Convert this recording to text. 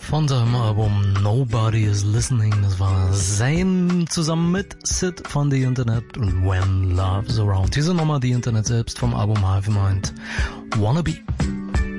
Von seinem Album Nobody is Listening. Das war Zayn zusammen mit Sid von The Internet und When Love's Around. Hier sind nochmal The Internet selbst vom Album Hive Mind. Wannabe.